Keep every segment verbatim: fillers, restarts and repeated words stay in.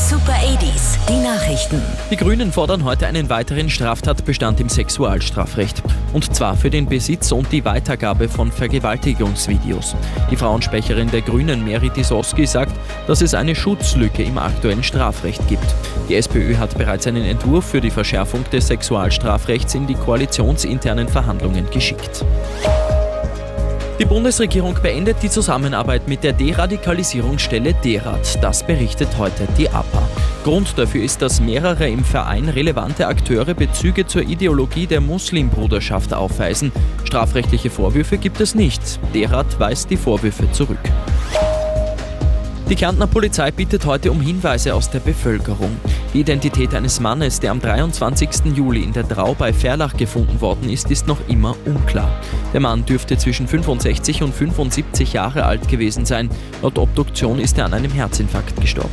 Super achtziger, die Nachrichten. Die Grünen fordern heute einen weiteren Straftatbestand im Sexualstrafrecht. Und zwar für den Besitz und die Weitergabe von Vergewaltigungsvideos. Die Frauensprecherin der Grünen, Meri Tisowski, sagt, dass es eine Schutzlücke im aktuellen Strafrecht gibt. Die SPÖ hat bereits einen Entwurf für die Verschärfung des Sexualstrafrechts in die koalitionsinternen Verhandlungen geschickt. Die Bundesregierung beendet die Zusammenarbeit mit der Deradikalisierungsstelle DERAD. Das berichtet heute die A P A. Grund dafür ist, dass mehrere im Verein relevante Akteure Bezüge zur Ideologie der Muslimbruderschaft aufweisen. Strafrechtliche Vorwürfe gibt es nicht. DERAD weist die Vorwürfe zurück. Die Kärntner Polizei bittet heute um Hinweise aus der Bevölkerung. Die Identität eines Mannes, der am dreiundzwanzigsten Juli in der Drau bei Verlach gefunden worden ist, ist noch immer unklar. Der Mann dürfte zwischen fünfundsechzig und fünfundsiebzig Jahre alt gewesen sein. Laut Obduktion ist er an einem Herzinfarkt gestorben.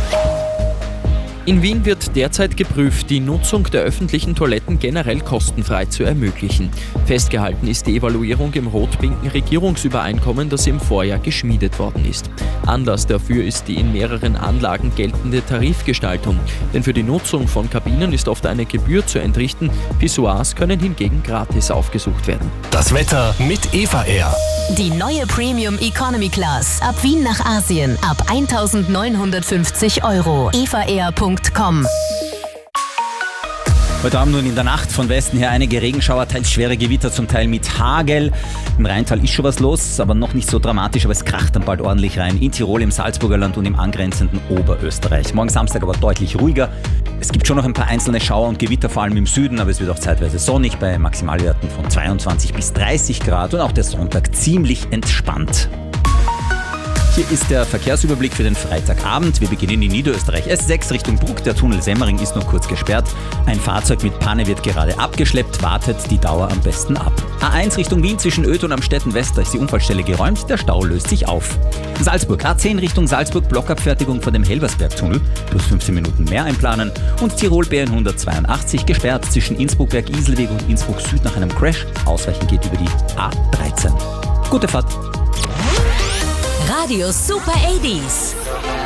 In Wien wird derzeit geprüft, die Nutzung der öffentlichen Toiletten generell kostenfrei zu ermöglichen. Festgehalten ist die Evaluierung im rot-pinken Regierungsübereinkommen, das im Vorjahr geschmiedet worden ist. Anlass dafür ist die in mehreren Anlagen geltende Tarifgestaltung. Denn für die Nutzung von Kabinen ist oft eine Gebühr zu entrichten, Pissoirs können hingegen gratis aufgesucht werden. Das Wetter mit Eva Air. Die neue Premium Economy Class. Ab Wien nach Asien. Ab eintausendneunhundertfünfzig Euro. eva air punkt com. Heute Abend und in der Nacht von Westen her einige Regenschauer, teils schwere Gewitter, zum Teil mit Hagel. Im Rheintal ist schon was los, aber noch nicht so dramatisch, aber es kracht dann bald ordentlich rein. In Tirol, im Salzburger Land und im angrenzenden Oberösterreich. Morgen Samstag aber deutlich ruhiger. Es gibt schon noch ein paar einzelne Schauer und Gewitter, vor allem im Süden, aber es wird auch zeitweise sonnig bei Maximalwerten von zweiundzwanzig bis dreißig Grad und auch der Sonntag ziemlich entspannt. Hier ist der Verkehrsüberblick für den Freitagabend. Wir beginnen in Niederösterreich. S sechs Richtung Bruck, der Tunnel Semmering ist noch kurz gesperrt. Ein Fahrzeug mit Panne wird gerade abgeschleppt, wartet die Dauer am besten ab. A eins Richtung Wien zwischen Öd und Amstetten West, da ist die Unfallstelle geräumt, der Stau löst sich auf. Salzburg, A zehn Richtung Salzburg, Blockabfertigung von dem Helbersberg-Tunnel, plus fünfzehn Minuten mehr einplanen. Und Tirol B N hundertzweiundachtzig, gesperrt zwischen Innsbruck-Berg-Iselweg und Innsbruck Süd nach einem Crash. Ausweichen geht über die A dreizehn. Gute Fahrt! Radio Super achtziger.